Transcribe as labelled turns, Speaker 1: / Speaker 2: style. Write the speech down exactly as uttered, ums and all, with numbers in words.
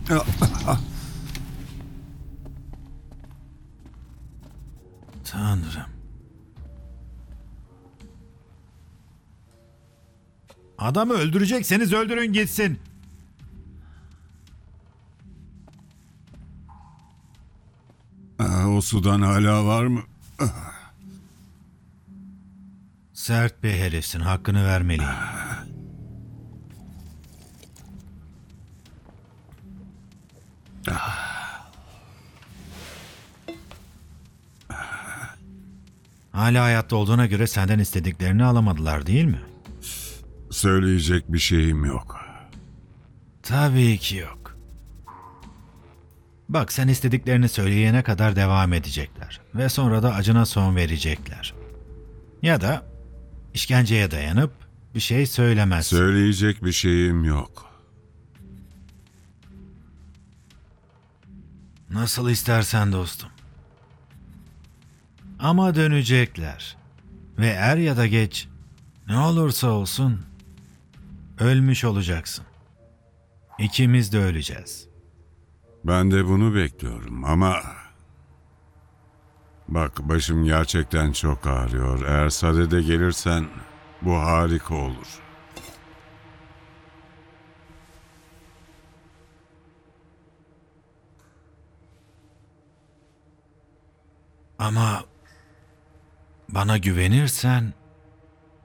Speaker 1: Tanrım. Adamı öldürecekseniz öldürün gitsin.
Speaker 2: O sudan hala var mı?
Speaker 1: Sert bir herifsin, hakkını vermeliyim. Hala hayatta olduğuna göre senden istediklerini alamadılar değil mi?
Speaker 2: Söyleyecek bir şeyim yok.
Speaker 1: Tabii ki yok. Bak, sen istediklerini söyleyene kadar devam edecekler ve sonra da acına son verecekler. Ya da işkenceye dayanıp bir şey söylemez.
Speaker 2: Söyleyecek bir şeyim yok.
Speaker 1: Nasıl istersen dostum. Ama dönecekler. Ve er ya da geç, ne olursa olsun ölmüş olacaksın. İkimiz de öleceğiz.
Speaker 2: Ben de bunu bekliyorum ama... Bak, başım gerçekten çok ağrıyor. Eğer sadede gelirsen bu harika olur.
Speaker 1: Ama bana güvenirsen